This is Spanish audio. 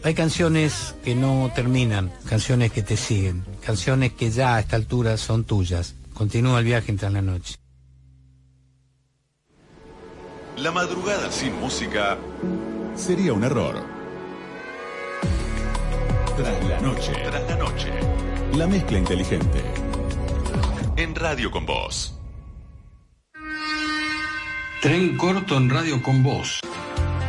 Hay canciones que no terminan, canciones que te siguen, canciones que ya a esta altura son tuyas. Continúa el viaje entre la noche. La madrugada sin música sería un error. Tras la noche. La mezcla inteligente. En Radio con Vos. Tren corto en Radio con Vos.